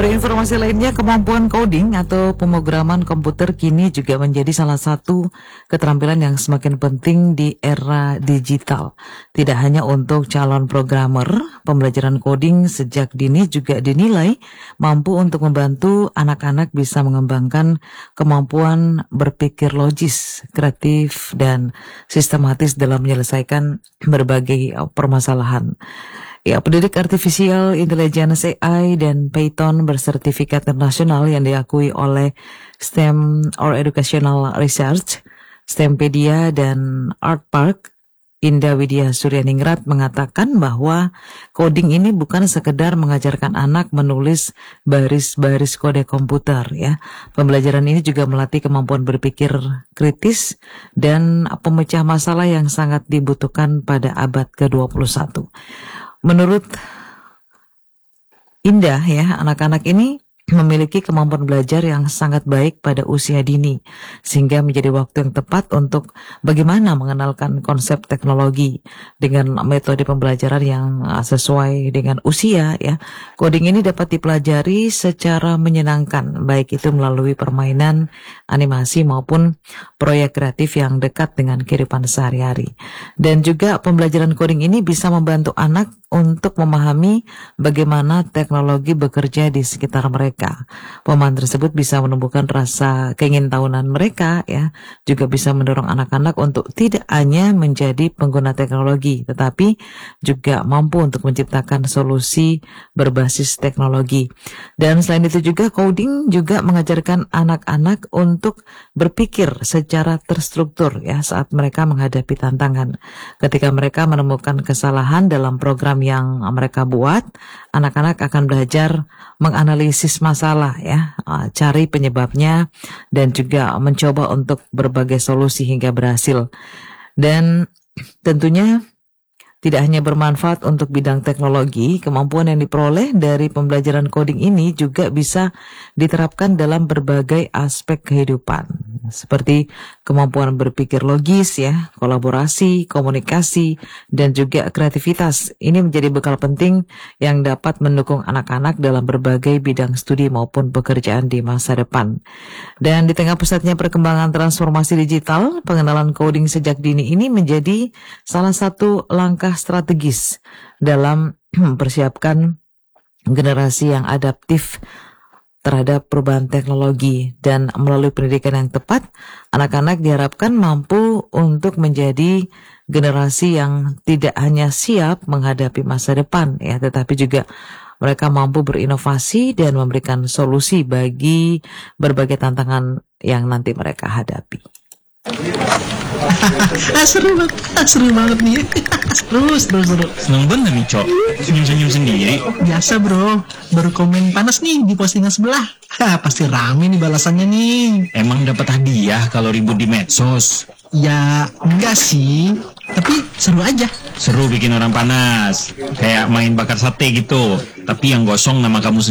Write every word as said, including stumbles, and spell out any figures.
Berinformasi lainnya, kemampuan coding atau pemrograman komputer kini juga menjadi salah satu keterampilan yang semakin penting di era digital. Tidak hanya untuk calon programmer, pembelajaran coding sejak dini juga dinilai mampu untuk membantu anak-anak bisa mengembangkan kemampuan berpikir logis, kreatif, dan sistematis dalam menyelesaikan berbagai permasalahan. Ya, pendidik Artificial Intelligence A I dan Python bersertifikat internasional yang diakui oleh STEM or Educational Research, STEMpedia dan Artpark, Indah Widya Suryaningrat mengatakan bahwa coding ini bukan sekedar mengajarkan anak menulis baris-baris kode komputer ya. Pembelajaran ini juga melatih kemampuan berpikir kritis dan pemecah masalah yang sangat dibutuhkan pada abad ke dua puluh satu. Menurut Indah ya, anak-anak ini memiliki kemampuan belajar yang sangat baik pada usia dini, sehingga menjadi waktu yang tepat untuk bagaimana mengenalkan konsep teknologi dengan metode pembelajaran yang sesuai dengan usia ya. Coding ini dapat dipelajari secara menyenangkan, baik itu melalui permainan, animasi maupun proyek kreatif yang dekat dengan kehidupan sehari-hari. Dan juga pembelajaran coding ini bisa membantu anak untuk memahami bagaimana teknologi bekerja di sekitar mereka. Pemahaman tersebut bisa menumbuhkan rasa keingintahuan mereka ya, juga bisa mendorong anak-anak untuk tidak hanya menjadi pengguna teknologi, tetapi juga mampu untuk menciptakan solusi berbasis teknologi. Dan selain itu juga coding juga mengajarkan anak-anak untuk berpikir secara terstruktur ya saat mereka menghadapi tantangan. Ketika mereka menemukan kesalahan dalam program yang mereka buat, anak-anak akan belajar menganalisis masalah ya, cari penyebabnya dan juga mencoba untuk berbagai solusi hingga berhasil. Dan tentunya tidak hanya bermanfaat untuk bidang teknologi, kemampuan yang diperoleh dari pembelajaran coding ini juga bisa diterapkan dalam berbagai aspek kehidupan, seperti kemampuan berpikir logis ya, kolaborasi, komunikasi, dan juga kreativitas. Ini menjadi bekal penting yang dapat mendukung anak-anak dalam berbagai bidang studi maupun pekerjaan di masa depan. Dan di tengah pesatnya perkembangan transformasi digital, pengenalan coding sejak dini ini menjadi salah satu langkah strategis dalam mempersiapkan generasi yang adaptif terhadap perubahan teknologi. Dan melalui pendidikan yang tepat, anak-anak diharapkan mampu untuk menjadi generasi yang tidak hanya siap menghadapi masa depan ya, tetapi juga mereka mampu berinovasi dan memberikan solusi bagi berbagai tantangan yang nanti mereka hadapi. ah, seru banget, ah, seru banget nih. seru, seru, seru. Seneng banget nih, Cok. Senyum-senyum sendiri. Biasa bro, baru komen panas nih di postingan sebelah. Hah, pasti rame nih balasannya nih. Emang dapat hadiah kalau ribut di medsos? Ya, enggak sih. Tapi seru aja. Seru bikin orang panas. Kayak main bakar sate gitu. Tapi yang gosong nama kamu